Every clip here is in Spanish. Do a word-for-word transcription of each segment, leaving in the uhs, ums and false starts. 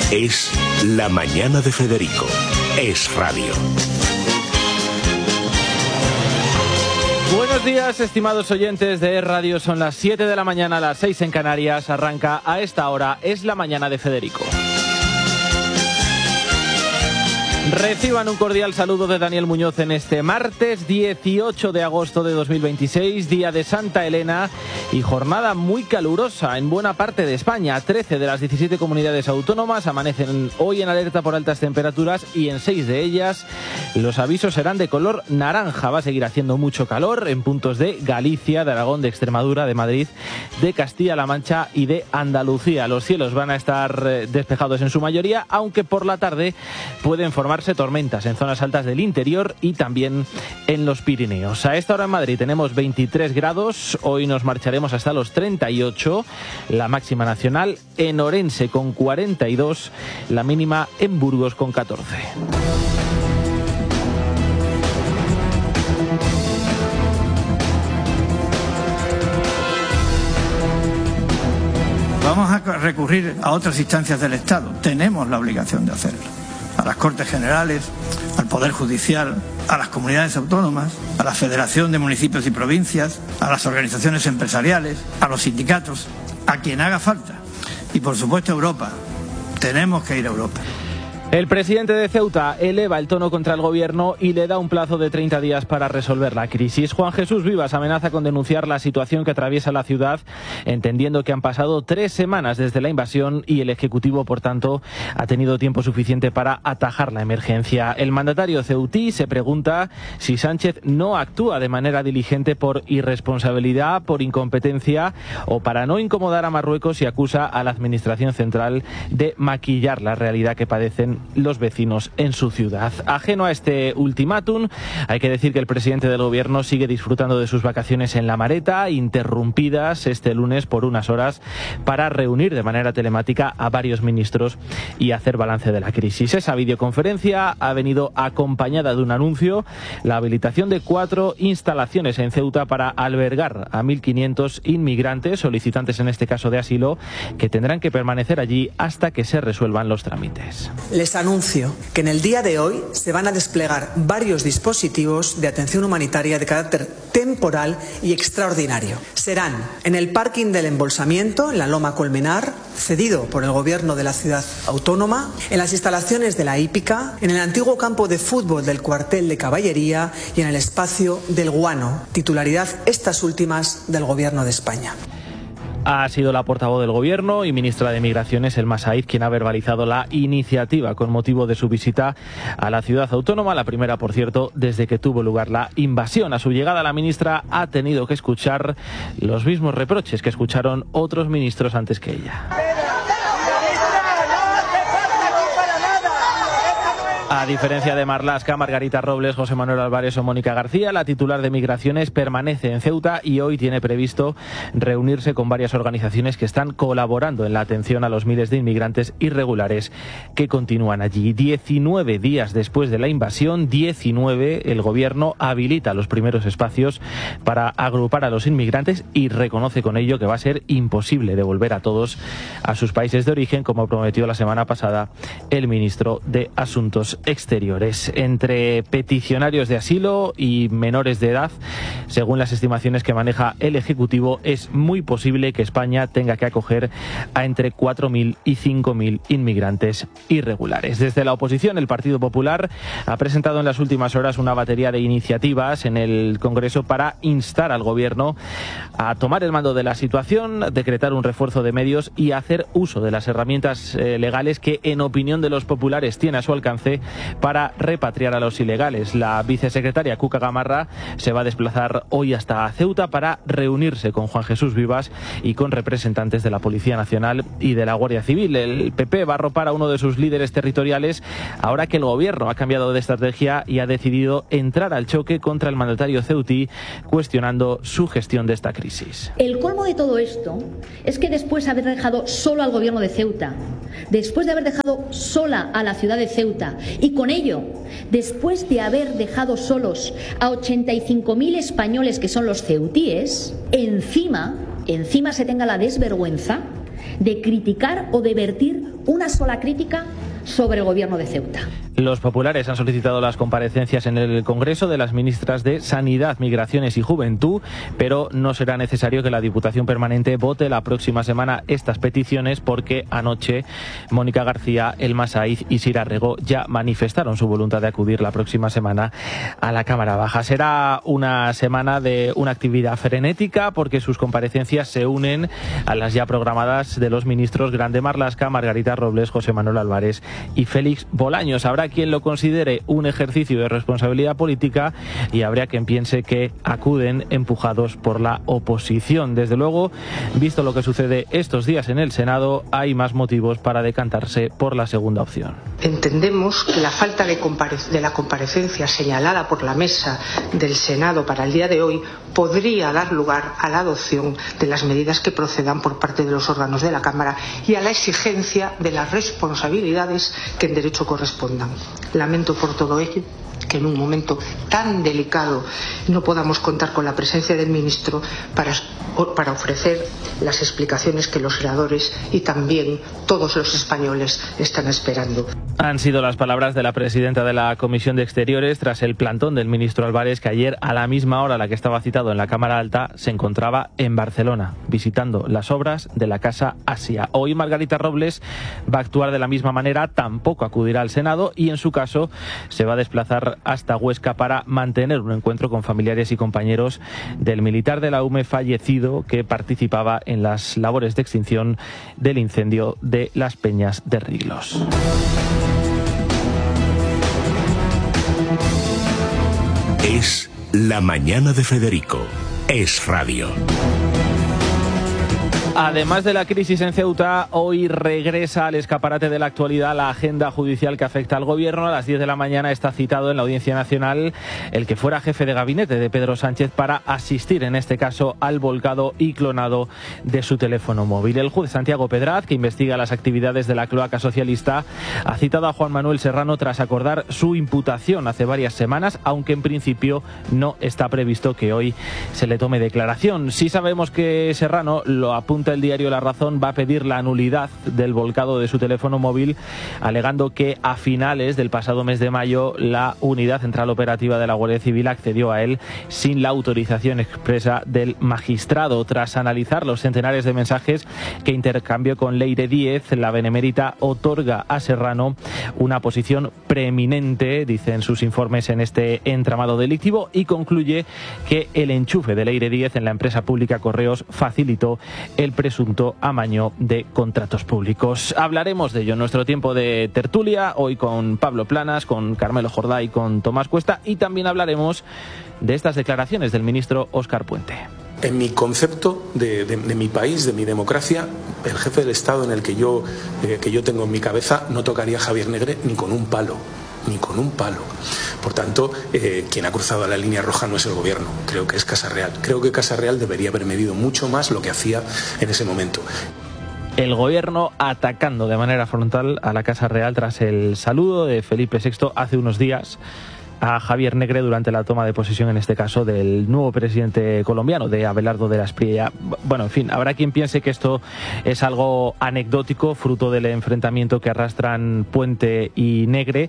Es La Mañana de Federico. Es radio. Buenos días, estimados oyentes de Es Radio. Son las siete de la mañana, las seis en Canarias. Arranca a esta hora Es La Mañana de Federico. Reciban un cordial saludo de Daniel Muñoz en este martes dieciocho de agosto de dos mil veintiséis, día de Santa Elena y jornada muy calurosa en buena parte de España. trece de las diecisiete comunidades autónomas amanecen hoy en alerta por altas temperaturas y en seis de ellas los avisos serán de color naranja. Va a seguir haciendo mucho calor en puntos de Galicia, de Aragón, de Extremadura, de Madrid, de Castilla-La Mancha y de Andalucía. Los cielos van a estar despejados en su mayoría, aunque por la tarde pueden formar tormentas en zonas altas del interior y también en los Pirineos. A esta hora en Madrid tenemos veintitrés grados, hoy nos marcharemos hasta los treinta y ocho, la máxima nacional, en Orense con cuarenta y dos, la mínima en Burgos con catorce. Vamos a recurrir a otras instancias del Estado. Tenemos la obligación de hacerlo. A las Cortes Generales, al Poder Judicial, a las comunidades autónomas, a la Federación de Municipios y Provincias, a las organizaciones empresariales, a los sindicatos, a quien haga falta. Y por supuesto a Europa. Tenemos que ir a Europa. El presidente de Ceuta eleva el tono contra el gobierno y le da un plazo de treinta días para resolver la crisis. Juan Jesús Vivas amenaza con denunciar la situación que atraviesa la ciudad, entendiendo que han pasado tres semanas desde la invasión y el Ejecutivo, por tanto, ha tenido tiempo suficiente para atajar la emergencia. El mandatario ceutí se pregunta si Sánchez no actúa de manera diligente por irresponsabilidad, por incompetencia o para no incomodar a Marruecos, y acusa a la Administración Central de maquillar la realidad que padecen los vecinos en su ciudad. Ajeno a este ultimátum, hay que decir que el presidente del gobierno sigue disfrutando de sus vacaciones en La Mareta, interrumpidas este lunes por unas horas para reunir de manera telemática a varios ministros y hacer balance de la crisis. Esa videoconferencia ha venido acompañada de un anuncio: la habilitación de cuatro instalaciones en Ceuta para albergar a mil quinientos inmigrantes, solicitantes en este caso de asilo, que tendrán que permanecer allí hasta que se resuelvan los trámites. Les anuncio que en el día de hoy se van a desplegar varios dispositivos de atención humanitaria de carácter temporal y extraordinario. Serán en el parking del embolsamiento, en la Loma Colmenar, cedido por el gobierno de la ciudad autónoma, en las instalaciones de la hípica, en el antiguo campo de fútbol del cuartel de caballería y en el espacio del Guano, titularidad estas últimas del gobierno de España. Ha sido la portavoz del Gobierno y ministra de Migraciones, Elma Saíz, quien ha verbalizado la iniciativa con motivo de su visita a la ciudad autónoma, la primera, por cierto, desde que tuvo lugar la invasión. A su llegada, la ministra ha tenido que escuchar los mismos reproches que escucharon otros ministros antes que ella. A diferencia de Marlaska, Margarita Robles, José Manuel Álvarez o Mónica García, la titular de Migraciones permanece en Ceuta y hoy tiene previsto reunirse con varias organizaciones que están colaborando en la atención a los miles de inmigrantes irregulares que continúan allí. diecinueve días después de la invasión, diecinueve, el gobierno habilita los primeros espacios para agrupar a los inmigrantes y reconoce con ello que va a ser imposible devolver a todos a sus países de origen, como prometió la semana pasada el ministro de Asuntos Exteriores. Entre peticionarios de asilo y menores de edad, según las estimaciones que maneja el Ejecutivo, es muy posible que España tenga que acoger a entre cuatro mil y cinco mil inmigrantes irregulares. Desde la oposición, el Partido Popular ha presentado en las últimas horas una batería de iniciativas en el Congreso para instar al Gobierno a tomar el mando de la situación, decretar un refuerzo de medios y hacer uso de las herramientas eh, legales que, en opinión de los populares, tiene a su alcance para repatriar a los ilegales. La vicesecretaria Cuca Gamarra se va a desplazar hoy hasta Ceuta para reunirse con Juan Jesús Vivas y con representantes de la Policía Nacional y de la Guardia Civil. El P P va a arropar a uno de sus líderes territoriales ahora que el gobierno ha cambiado de estrategia y ha decidido entrar al choque contra el mandatario ceutí, cuestionando su gestión de esta crisis. El colmo de todo esto es que después de haber dejado solo al gobierno de Ceuta, después de haber dejado sola a la ciudad de Ceuta y con ello, después de haber dejado solos a ochenta y cinco mil españoles que son los ceutíes, encima, encima se tenga la desvergüenza de criticar o de vertir una sola crítica sobre el gobierno de Ceuta. Los populares han solicitado las comparecencias en el Congreso de las ministras de Sanidad, Migraciones y Juventud, pero no será necesario que la Diputación Permanente vote la próxima semana estas peticiones porque anoche Mónica García, Elma Saiz y Sira Rego ya manifestaron su voluntad de acudir la próxima semana a la Cámara Baja. Será una semana de una actividad frenética porque sus comparecencias se unen a las ya programadas de los ministros Grande Marlaska, Margarita Robles, José Manuel Álvarez y Félix Bolaños. Habrá quien lo considere un ejercicio de responsabilidad política y habría quien piense que acuden empujados por la oposición. Desde luego, visto lo que sucede estos días en el Senado, hay más motivos para decantarse por la segunda opción. Entendemos que la falta de, compare- de la comparecencia señalada por la mesa del Senado para el día de hoy podría dar lugar a la adopción de las medidas que procedan por parte de los órganos de la Cámara y a la exigencia de las responsabilidades que en derecho correspondan. Lamento por todo ello que en un momento tan delicado no podamos contar con la presencia del ministro para, para ofrecer las explicaciones que los senadores y también todos los españoles están esperando. Han sido las palabras de la presidenta de la Comisión de Exteriores tras el plantón del ministro Álvarez, que ayer a la misma hora a la que estaba citado en la Cámara Alta se encontraba en Barcelona visitando las obras de la Casa Asia. Hoy Margarita Robles va a actuar de la misma manera, tampoco acudirá al Senado y en su caso se va a desplazar hasta Huesca para mantener un encuentro con familiares y compañeros del militar de la U M E fallecido que participaba en las labores de extinción del incendio de las Peñas de Riglos. Es La Mañana de Federico. Es Radio. Además de la crisis en Ceuta, hoy regresa al escaparate de la actualidad la agenda judicial que afecta al gobierno. A las diez de la mañana está citado en la Audiencia Nacional el que fuera jefe de gabinete de Pedro Sánchez para asistir, en este caso, al volcado y clonado de su teléfono móvil. El juez Santiago Pedraz, que investiga las actividades de la cloaca socialista, ha citado a Juan Manuel Serrano tras acordar su imputación hace varias semanas, aunque en principio no está previsto que hoy se le tome declaración. Sí sabemos que Serrano, lo apunta el diario La Razón, va a pedir la nulidad del volcado de su teléfono móvil, alegando que a finales del pasado mes de mayo la Unidad Central Operativa de la Guardia Civil accedió a él sin la autorización expresa del magistrado. Tras analizar los centenares de mensajes que intercambió con Leire Díez, la benemérita otorga a Serrano una posición preeminente, dicen sus informes, en este entramado delictivo y concluye que el enchufe de Leire Díez en la empresa pública Correos facilitó el presunto amaño de contratos públicos. Hablaremos de ello en nuestro tiempo de tertulia, hoy con Pablo Planas, con Carmelo Jordá y con Tomás Cuesta, y también hablaremos de estas declaraciones del ministro Óscar Puente. En mi concepto de, de, de mi país, de mi democracia, el jefe del Estado en el que yo, eh, que yo tengo en mi cabeza no tocaría a Javier Negre ni con un palo. ni con un palo. Por tanto, eh, quien ha cruzado la línea roja no es el gobierno, creo que es Casa Real. Creo que Casa Real debería haber medido mucho más lo que hacía en ese momento. El gobierno atacando de manera frontal a la Casa Real tras el saludo de Felipe sexto hace unos días a Javier Negre durante la toma de posesión, en este caso, del nuevo presidente colombiano, de Abelardo de la Espriella. Bueno, en fin, habrá quien piense que esto es algo anecdótico, fruto del enfrentamiento que arrastran Puente y Negre.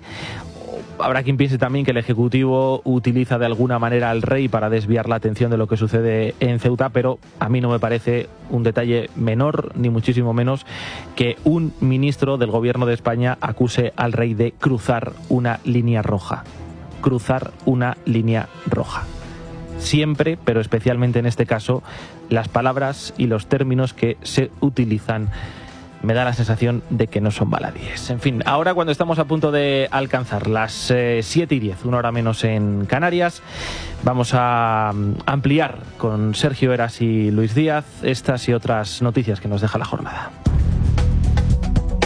Habrá quien piense también que el Ejecutivo utiliza de alguna manera al rey para desviar la atención de lo que sucede en Ceuta, pero a mí no me parece un detalle menor, ni muchísimo menos, que un ministro del Gobierno de España acuse al rey de cruzar una línea roja. Cruzar una línea roja. Siempre, pero especialmente en este caso, las palabras y los términos que se utilizan me da la sensación de que no son baladíes. En fin, ahora cuando estamos a punto de alcanzar las eh, siete y diez, una hora menos en Canarias, vamos a um, ampliar con Sergio Eras y Luis Díaz estas y otras noticias que nos deja la jornada.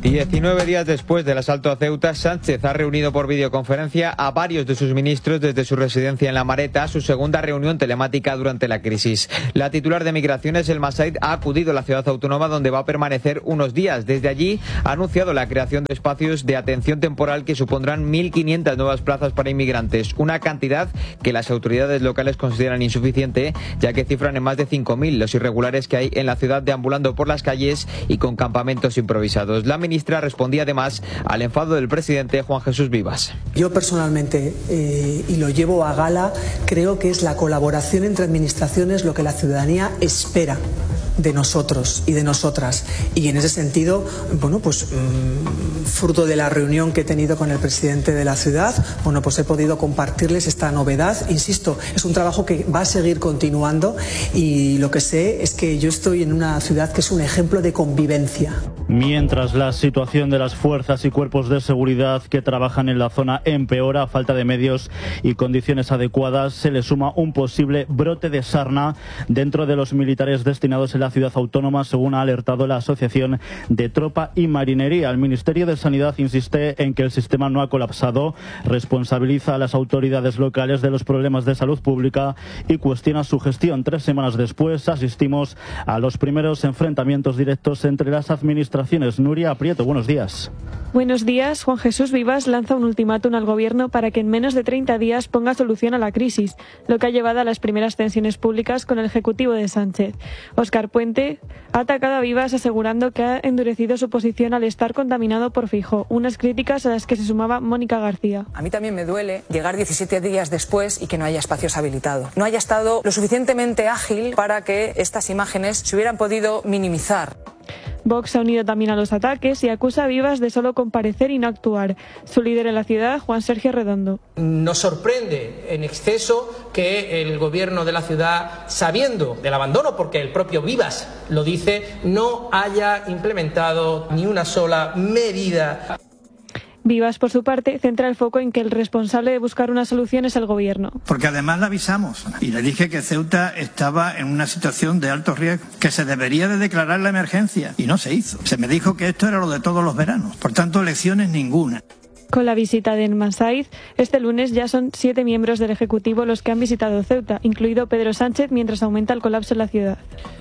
diecinueve días después del asalto a Ceuta, Sánchez ha reunido por videoconferencia a varios de sus ministros desde su residencia en La Mareta, su segunda reunión telemática durante la crisis. La titular de Migraciones, Elma Said, ha acudido a la ciudad autónoma donde va a permanecer unos días. Desde allí ha anunciado la creación de espacios de atención temporal que supondrán mil quinientas nuevas plazas para inmigrantes, una cantidad que las autoridades locales consideran insuficiente, ya que cifran en más de cinco mil los irregulares que hay en la ciudad deambulando por las calles y con campamentos improvisados. La ministra respondía además al enfado del presidente Juan Jesús Vivas. Yo personalmente, eh, y lo llevo a gala, creo que es la colaboración entre administraciones lo que la ciudadanía espera de nosotros y de nosotras, y en ese sentido, bueno, pues mmm, fruto de la reunión que he tenido con el presidente de la ciudad, bueno, pues he podido compartirles esta novedad. Insisto, es un trabajo que va a seguir continuando, y lo que sé es que yo estoy en una ciudad que es un ejemplo de convivencia. Mientras la situación de las fuerzas y cuerpos de seguridad que trabajan en la zona empeora, a falta de medios y condiciones adecuadas, se le suma un posible brote de sarna dentro de los militares destinados en la ciudad autónoma, según ha alertado la Asociación de Tropa y Marinería. El Ministerio de Sanidad insiste en que el sistema no ha colapsado, responsabiliza a las autoridades locales de los problemas de salud pública y cuestiona su gestión. Tres semanas después asistimos a los primeros enfrentamientos directos entre las administraciones. Nuria Prieto, buenos días. Buenos días. Juan Jesús Vivas lanza un ultimátum al Gobierno para que en menos de treinta días ponga solución a la crisis, lo que ha llevado a las primeras tensiones públicas con el Ejecutivo de Sánchez. Óscar Puente ha atacado a Vivas asegurando que ha endurecido su posición al estar contaminado por Feijóo, unas críticas a las que se sumaba Mónica García. A mí también me duele llegar diecisiete días después y que no haya espacios habilitados. No haya estado lo suficientemente ágil para que estas imágenes se hubieran podido minimizar. Vox ha unido también a los ataques y acusa a Vivas de solo comparecer y no actuar. Su líder en la ciudad, Juan Sergio Redondo. Nos sorprende en exceso que el gobierno de la ciudad, sabiendo del abandono, porque el propio Vivas lo dice, no haya implementado ni una sola medida. Vivas, por su parte, centra el foco en que el responsable de buscar una solución es el Gobierno. Porque además le avisamos y le dije que Ceuta estaba en una situación de alto riesgo, que se debería de declarar la emergencia, y no se hizo. Se me dijo que esto era lo de todos los veranos, por tanto, lecciones ninguna. Con la visita de Elma Said, este lunes ya son siete miembros del Ejecutivo los que han visitado Ceuta, incluido Pedro Sánchez, mientras aumenta el colapso en la ciudad.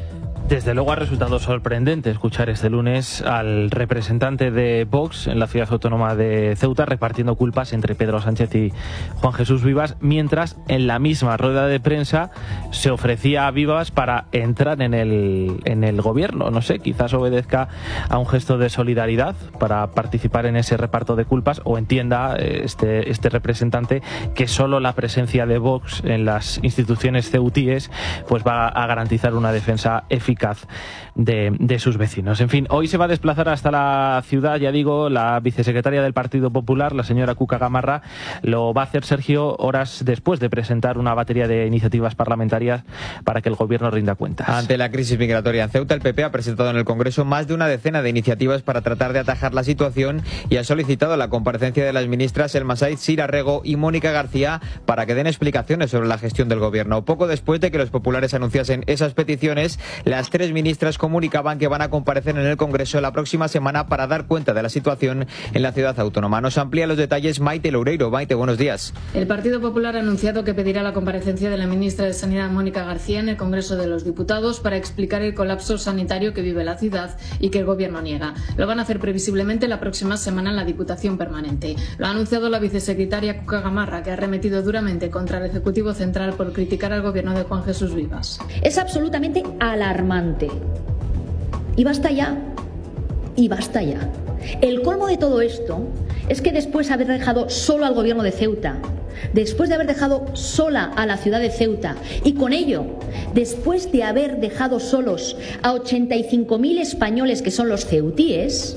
Desde luego ha resultado sorprendente escuchar este lunes al representante de Vox en la ciudad autónoma de Ceuta repartiendo culpas entre Pedro Sánchez y Juan Jesús Vivas, mientras en la misma rueda de prensa se ofrecía a Vivas para entrar en el, en el gobierno. No sé, quizás obedezca a un gesto de solidaridad para participar en ese reparto de culpas, o entienda este, este representante que solo la presencia de Vox en las instituciones ceutíes pues va a garantizar una defensa eficaz De, de sus vecinos. En fin, hoy se va a desplazar hasta la ciudad, ya digo, la vicesecretaria del Partido Popular, la señora Cuca Gamarra. Lo va a hacer, Sergio, horas después de presentar una batería de iniciativas parlamentarias para que el gobierno rinda cuentas. Ante la crisis migratoria en Ceuta, el P P ha presentado en el Congreso más de una decena de iniciativas para tratar de atajar la situación y ha solicitado la comparecencia de las ministras Elma Said, Sira Rego y Mónica García para que den explicaciones sobre la gestión del gobierno. Poco después de que los populares anunciasen esas peticiones, las tres ministras comunicaban que van a comparecer en el Congreso la próxima semana para dar cuenta de la situación en la ciudad autónoma. Nos amplía los detalles Maite Loureiro. Maite, buenos días. El Partido Popular ha anunciado que pedirá la comparecencia de la ministra de Sanidad, Mónica García, en el Congreso de los Diputados para explicar el colapso sanitario que vive la ciudad y que el Gobierno niega. Lo van a hacer previsiblemente la próxima semana en la Diputación Permanente. Lo ha anunciado la vicesecretaria Cuca Gamarra, que ha arremetido duramente contra el Ejecutivo Central por criticar al Gobierno de Juan Jesús Vivas. Es absolutamente alarmante. Y basta ya, y basta ya. El colmo de todo esto es que después de haber dejado solo al gobierno de Ceuta, después de haber dejado sola a la ciudad de Ceuta, y con ello, después de haber dejado solos a ochenta y cinco mil españoles que son los ceutíes,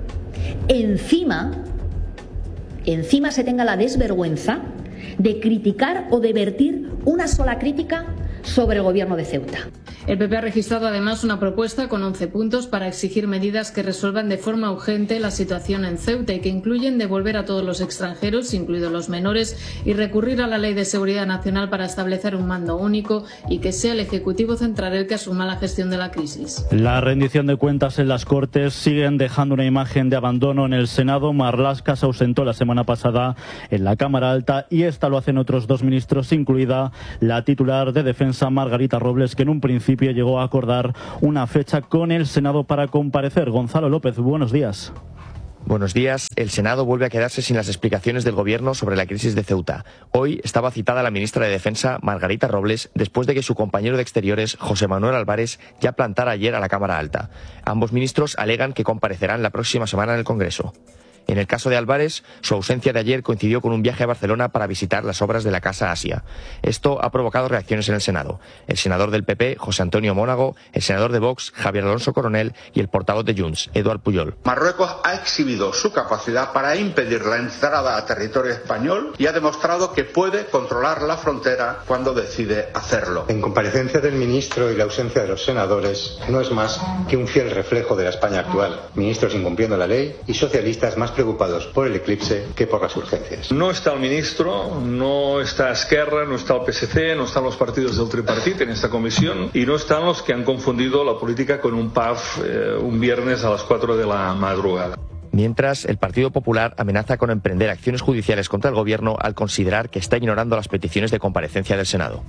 encima, encima se tenga la desvergüenza de criticar o de vertir una sola crítica sobre el gobierno de Ceuta. El P P ha registrado además una propuesta con once puntos para exigir medidas que resuelvan de forma urgente la situación en Ceuta y que incluyen devolver a todos los extranjeros, incluidos los menores, y recurrir a la Ley de Seguridad Nacional para establecer un mando único y que sea el Ejecutivo Central el que asuma la gestión de la crisis. La rendición de cuentas en las Cortes siguen dejando una imagen de abandono en el Senado. Marlaska se ausentó la semana pasada en la Cámara Alta y esta lo hacen otros dos ministros, incluida la titular de Defensa, Margarita Robles, que en un principio llegó a acordar una fecha con el Senado para comparecer. Gonzalo López, buenos días. Buenos días. El Senado vuelve a quedarse sin las explicaciones del Gobierno sobre la crisis de Ceuta. Hoy estaba citada la ministra de Defensa, Margarita Robles, después de que su compañero de Exteriores, José Manuel Álvarez, ya plantara ayer a la Cámara Alta. Ambos ministros alegan que comparecerán la próxima semana en el Congreso. En el caso de Álvarez, su ausencia de ayer coincidió con un viaje a Barcelona para visitar las obras de la Casa Asia. Esto ha provocado reacciones en el Senado. El senador del P P, José Antonio Mónago, el senador de Vox, Javier Alonso Coronel, y el portavoz de Junts, Eduard Pujol. Marruecos ha exhibido su capacidad para impedir la entrada a territorio español y ha demostrado que puede controlar la frontera cuando decide hacerlo. En comparecencia del ministro y la ausencia de los senadores no es más que un fiel reflejo de la España actual. Ministros incumpliendo la ley y socialistas más preocupados por el eclipse que por las urgencias. No está el ministro, no está Esquerra, no está el P S C, no están los partidos del tripartit en esta comisión y no están los que han confundido la política con un P A F eh, un viernes a las cuatro de la madrugada. Mientras, el Partido Popular amenaza con emprender acciones judiciales contra el Gobierno al considerar que está ignorando las peticiones de comparecencia del Senado.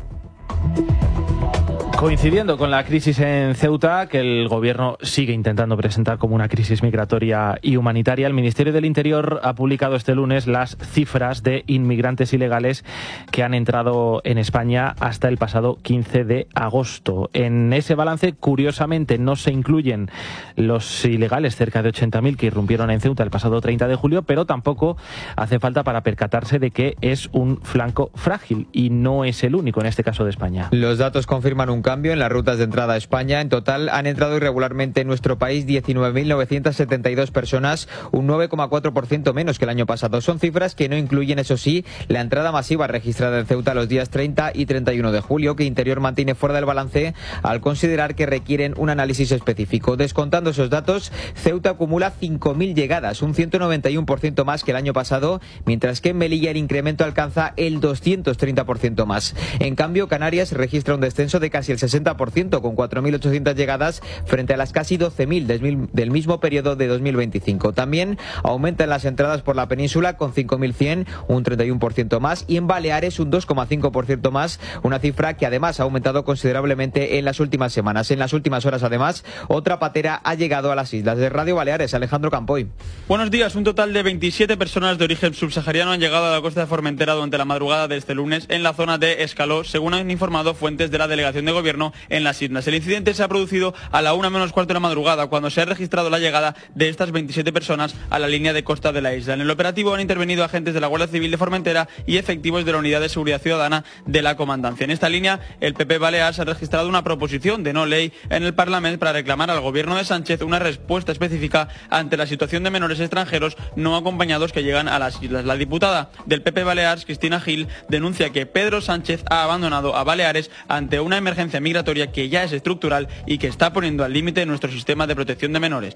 Coincidiendo con la crisis en Ceuta, que el Gobierno sigue intentando presentar como una crisis migratoria y humanitaria, el Ministerio del Interior ha publicado este lunes las cifras de inmigrantes ilegales que han entrado en España hasta el pasado quince de agosto. En ese balance, curiosamente, no se incluyen los ilegales, cerca de ochenta mil, que irrumpieron en Ceuta el pasado treinta de julio, pero tampoco hace falta para percatarse de que es un flanco frágil y no es el único en este caso de España. Los datos confirman un cambio en las rutas de entrada a España. En total han entrado irregularmente en nuestro país diecinueve mil novecientas setenta y dos personas, un nueve coma cuatro por ciento menos que el año pasado. Son cifras que no incluyen, eso sí, la entrada masiva registrada en Ceuta los días treinta y treinta y uno de julio, que Interior mantiene fuera del balance al considerar que requieren un análisis específico. Descontando esos datos, Ceuta acumula cinco mil llegadas, un ciento noventa y uno por ciento más que el año pasado, mientras que en Melilla el incremento alcanza el doscientos treinta por ciento más. En cambio, Canarias registra un descenso de casi el sesenta por ciento, con cuatro mil ochocientas llegadas frente a las casi doce mil del mismo periodo de dos mil veinticinco. También aumentan las entradas por la península con cinco mil cien, un treinta y uno por ciento más, y en Baleares un dos coma cinco por ciento más, una cifra que además ha aumentado considerablemente en las últimas semanas. En las últimas horas, además, otra patera ha llegado a las islas. De Radio Baleares, Alejandro Campoy. Buenos días. Un total de veintisiete personas de origen subsahariano han llegado a la costa de Formentera durante la madrugada de este lunes en la zona de Escaló, según han informado fuentes de la Delegación de Gobierno en las islas. El incidente se ha producido a la una menos cuarto de la madrugada, cuando se ha registrado la llegada de estas veintisiete personas a la línea de costa de la isla. En el operativo han intervenido agentes de la Guardia Civil de Formentera y efectivos de la Unidad de Seguridad Ciudadana de la Comandancia. En esta línea, el P P Balears ha registrado una proposición de no ley en el Parlamento para reclamar al Gobierno de Sánchez una respuesta específica ante la situación de menores extranjeros no acompañados que llegan a las islas. La diputada del P P Balears, Cristina Gil, denuncia que Pedro Sánchez ha abandonado a Baleares ante una emergencia migratoria que ya es estructural y que está poniendo al límite nuestro sistema de protección de menores.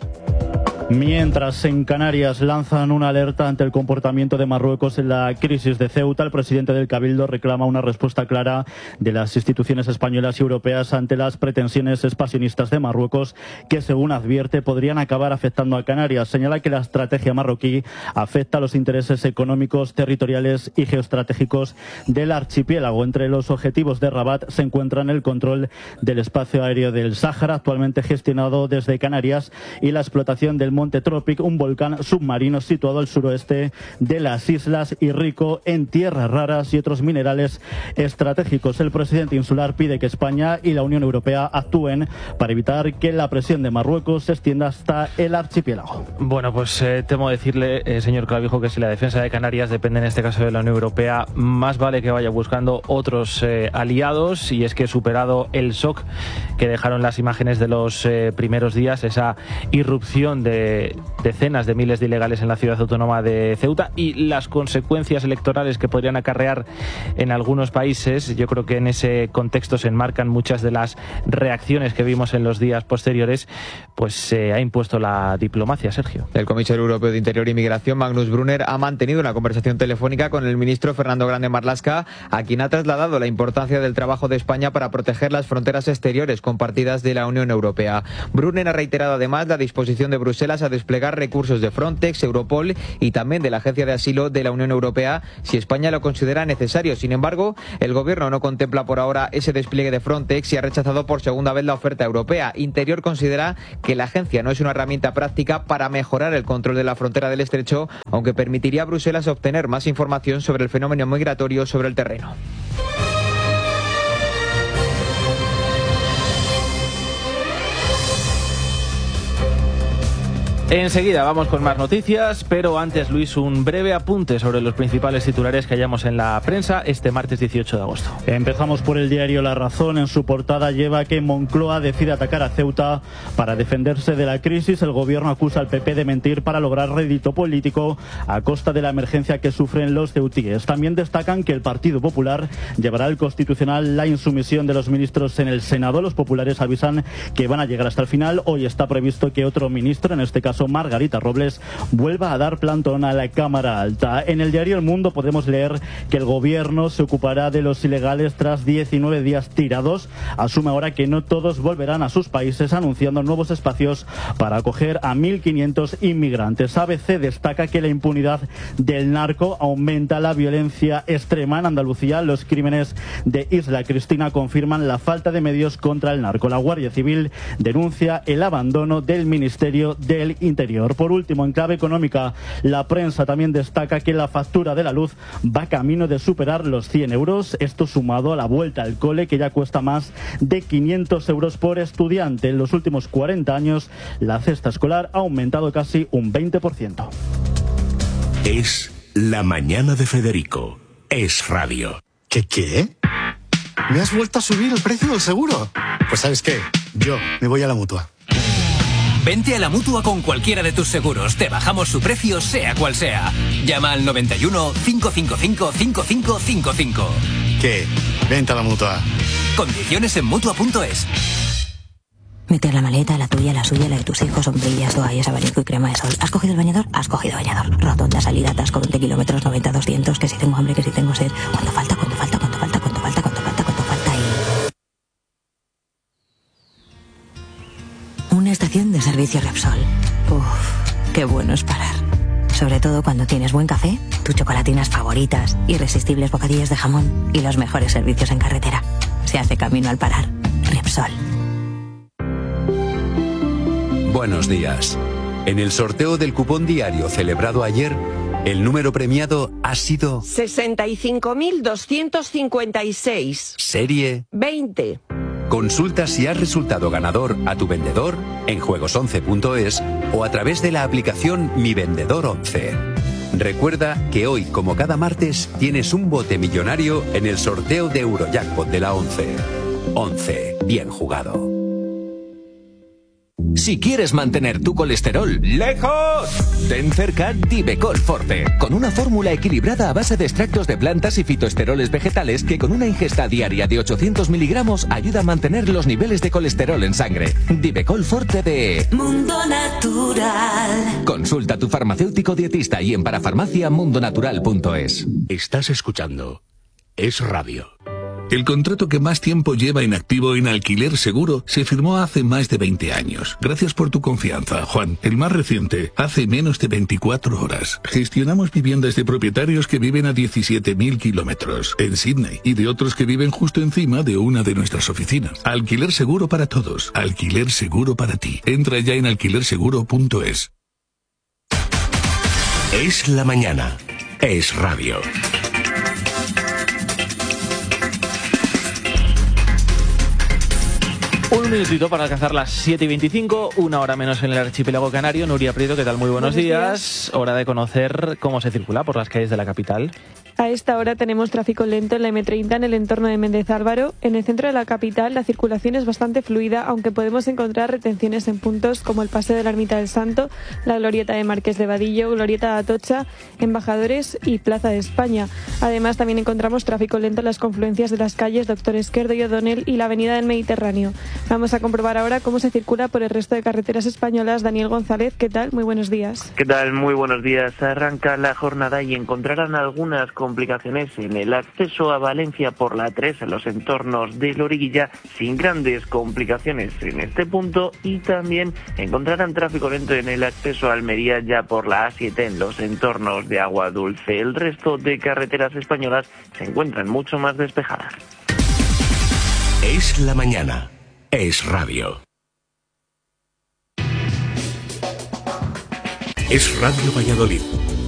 Mientras en Canarias lanzan una alerta ante el comportamiento de Marruecos en la crisis de Ceuta, el presidente del Cabildo reclama una respuesta clara de las instituciones españolas y europeas ante las pretensiones expansionistas de Marruecos, que según advierte podrían acabar afectando a Canarias. Señala que la estrategia marroquí afecta a los intereses económicos, territoriales y geoestratégicos del archipiélago. Entre los objetivos de Rabat se encuentran el control del espacio aéreo del Sáhara, actualmente gestionado desde Canarias, y la explotación del Monte Tropic, un volcán submarino situado al suroeste de las islas y rico en tierras raras y otros minerales estratégicos. El presidente insular pide que España y la Unión Europea actúen para evitar que la presión de Marruecos se extienda hasta el archipiélago. Bueno, pues eh, temo decirle, eh, señor Clavijo, que si la defensa de Canarias depende en este caso de la Unión Europea, más vale que vaya buscando otros eh, aliados, y es que superado el shock que dejaron las imágenes de los eh, primeros días, esa irrupción de eh, decenas de miles de ilegales en la ciudad autónoma de Ceuta y las consecuencias electorales que podrían acarrear en algunos países. Yo creo que en ese contexto se enmarcan muchas de las reacciones que vimos en los días posteriores. Pues se eh, ha impuesto la diplomacia, Sergio. El comisario europeo de Interior y Migración, Magnus Brunner, ha mantenido una conversación telefónica con el ministro Fernando Grande Marlaska, a quien ha trasladado la importancia del trabajo de España para proteger las fronteras exteriores compartidas de la Unión Europea. Brunner ha reiterado además la disposición de Bruselas a desplegar recursos de Frontex, Europol y también de la Agencia de Asilo de la Unión Europea si España lo considera necesario. Sin embargo, el gobierno no contempla por ahora ese despliegue de Frontex y ha rechazado por segunda vez la oferta europea. Interior considera que la agencia no es una herramienta práctica para mejorar el control de la frontera del Estrecho, aunque permitiría a Bruselas obtener más información sobre el fenómeno migratorio sobre el terreno. Enseguida vamos con más noticias, pero antes, Luis, un breve apunte sobre los principales titulares que hallamos en la prensa este martes dieciocho de agosto. Empezamos por el diario La Razón. En su portada lleva que Moncloa decide atacar a Ceuta para defenderse de la crisis. El gobierno acusa al P P de mentir para lograr rédito político a costa de la emergencia que sufren los ceutíes. También destacan que el Partido Popular llevará al Constitucional la insumisión de los ministros en el Senado. Los populares avisan que van a llegar hasta el final. Hoy está previsto que otro ministro, en este caso Margarita Robles, vuelva a dar plantón a la Cámara Alta. En el diario El Mundo podemos leer que el gobierno se ocupará de los ilegales tras diecinueve días tirados. Asume ahora que no todos volverán a sus países, anunciando nuevos espacios para acoger a mil quinientos inmigrantes. A B C destaca que la impunidad del narco aumenta, la violencia extrema en Andalucía. Los crímenes de Isla Cristina confirman la falta de medios contra el narco. La Guardia Civil denuncia el abandono del Ministerio del Interior. Por último, en clave económica, la prensa también destaca que la factura de la luz va camino de superar los cien euros. Esto sumado a la vuelta al cole, que ya cuesta más de quinientos euros por estudiante. En los últimos cuarenta años, la cesta escolar ha aumentado casi un veinte por ciento. Es la mañana de Federico. Es radio. ¿Qué qué? ¿Me has vuelto a subir el precio del seguro? Pues ¿sabes qué? Yo me voy a la Mutua. Vente a la Mutua con cualquiera de tus seguros. Te bajamos su precio, sea cual sea. Llama al noventa y uno, cinco cinco cinco, cinco cinco cinco cinco. ¿Qué? Vente a la Mutua. Condiciones en Mutua punto es. Meter la maleta, la tuya, la suya, la de tus hijos, sombrillas, toallas, abanico y crema de sol. ¿Has cogido el bañador? Has cogido bañador. Rotonda, salida, atasco, veinte kilómetros, noventa, doscientos. Que si tengo hambre, que si tengo sed. ¿Cuánto falta? ¿Cuánto falta? ¿Cuánto falta? ¿Cuánto falta? ¿Cuánto falta? ¿Cuánto falta? Y... una estación de servicio Repsol. Uff, qué bueno es parar. Sobre todo cuando tienes buen café, tus chocolatinas favoritas, irresistibles bocadillos de jamón y los mejores servicios en carretera. Se hace camino al parar. Repsol. Buenos días. En el sorteo del cupón diario celebrado ayer, el número premiado ha sido sesenta y cinco mil doscientos cincuenta y seis. Serie veinte. Consulta si has resultado ganador a tu vendedor en juegos once punto es o a través de la aplicación Mi Vendedor once. Recuerda que hoy, como cada martes, tienes un bote millonario en el sorteo de Eurojackpot de la once. once. Bien jugado. Si quieres mantener tu colesterol lejos, ten cerca Divecol Forte, con una fórmula equilibrada a base de extractos de plantas y fitoesteroles vegetales que con una ingesta diaria de ochocientos miligramos ayuda a mantener los niveles de colesterol en sangre. Divecol Forte de Mundo Natural. Consulta a tu farmacéutico dietista y en parafarmacia mundo natural punto es. Estás escuchando Es Radio. El contrato que más tiempo lleva inactivo en Alquiler Seguro se firmó hace más de veinte años. Gracias por tu confianza, Juan. El más reciente, hace menos de veinticuatro horas. Gestionamos viviendas de propietarios que viven a diecisiete mil kilómetros en Sydney y de otros que viven justo encima de una de nuestras oficinas. Alquiler Seguro para todos. Alquiler Seguro para ti. Entra ya en alquiler seguro punto es. Es la mañana. Es radio. Un minutito para alcanzar las siete y veinticinco, una hora menos en el archipiélago canario. Nuria Prieto, ¿qué tal? Muy buenos, buenos días. días. Hora de conocer cómo se circula por las calles de la capital. A esta hora tenemos tráfico lento en la eme treinta en el entorno de Méndez Álvaro. En el centro de la capital la circulación es bastante fluida, aunque podemos encontrar retenciones en puntos como el Paseo de la Ermita del Santo, la Glorieta de Marqués de Vadillo, Glorieta de Atocha, Embajadores y Plaza de España. Además, también encontramos tráfico lento en las confluencias de las calles Doctor Esquerdo y O'Donnell y la Avenida del Mediterráneo. Vamos a comprobar ahora cómo se circula por el resto de carreteras españolas. Daniel González, ¿qué tal? Muy buenos días. ¿Qué tal? Muy buenos días. Arranca la jornada y encontrarán algunas complicaciones en el acceso a Valencia por la tres en los entornos de Loriguilla, sin grandes complicaciones en este punto, y también encontrarán tráfico lento en el acceso a Almería ya por la A siete en los entornos de Agua Dulce. El resto de carreteras españolas se encuentran mucho más despejadas. Es la mañana. Es radio. Es Radio Valladolid.